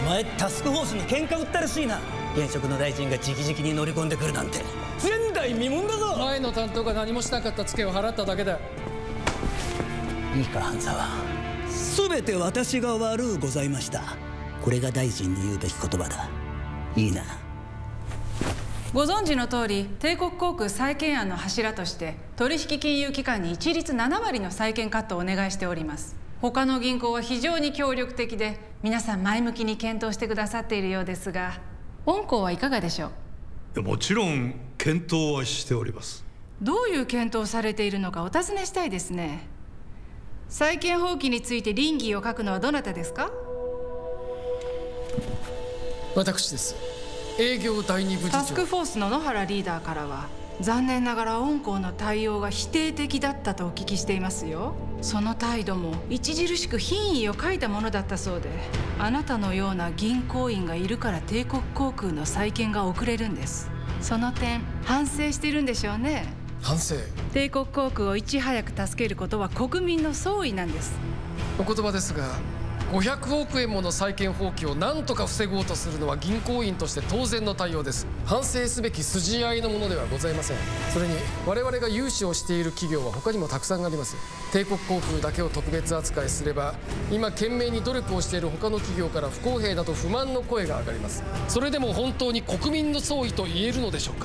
前タスクフォースに喧嘩売ったらしいな。現職の大臣が直々に乗り込んでくるなんて前代未聞だぞ。 前の担当が何もしなかったツケを払っただけだ。 いいか半沢、全て私が悪うございました。これが大臣に言うべき言葉だ。いいな。 ご存知の通り、帝国航空債券案の柱として取引金融機関に一律7割の債券カットをお願いしております。他の銀行は非常に協力的で、皆さん前向きに検討してくださっているようですが、御行はいかがでしょう？ もちろん検討はしております。 どういう検討をされているのかお尋ねしたいですね。債券放棄について稟議を書くのはどなたですか？ 私です。営業第二部次長。 タスクフォースの野原リーダーからは、残念ながら御行の対応が否定的だったとお聞きしていますよ。その態度も著しく品位を欠いたものだったそうで、あなたのような銀行員がいるから帝国航空の再建が遅れるんです。その点反省してるんでしょうね。 反省。 帝国航空をいち早く助けることは国民の総意なんです。 お言葉ですが、500億円もの債券放棄を何とか防ごうとするのは銀行員として当然の対応です。反省すべき筋合いのものではございません。それに我々が融資をしている企業は他にもたくさんあります。帝国航空だけを特別扱いすれば、今懸命に努力をしている他の企業から不公平だと不満の声が上がります。それでも本当に国民の総意と言えるのでしょうか？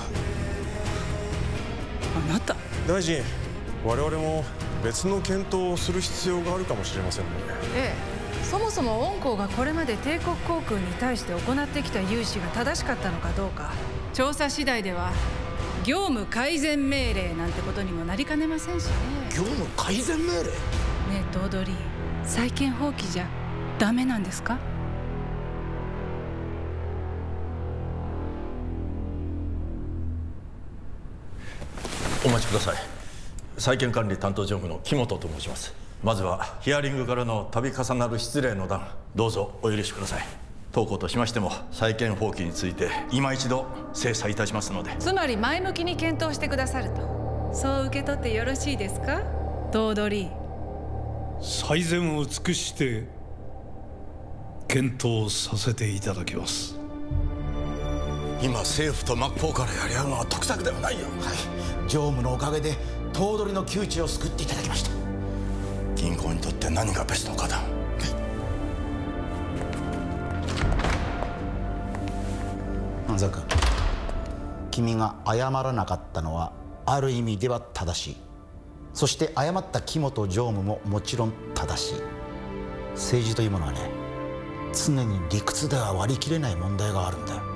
あなた。 大臣、我々も別の検討をする必要があるかもしれませんね。 ええ、そもそも御行がこれまで帝国航空に対して行ってきた融資が正しかったのかどうか、調査次第では業務改善命令なんてことにもなりかねませんしね。 業務改善命令？ ねえ頭取、債権放棄じゃダメなんですか？ お待ちください。債権管理担当常務の木本と申します。まずはヒアリングからの度重なる失礼の段、どうぞお許しください。当行としましても債権放棄について今一度精査いたしますので。 つまり前向きに検討してくださると、そう受け取ってよろしいですか、頭取？ 最善を尽くして検討させていただきます。 今政府と真っ向からやり合うのは得策ではないよ。 はい、常務のおかげで頭取の窮地を救っていただきました。 銀行にとって何がベストかだ。 半沢君、君が謝らなかったのはある意味では正しい。そして謝った木本常務ももちろん正しい。政治というものはね、常に理屈では割り切れない問題があるんだよ。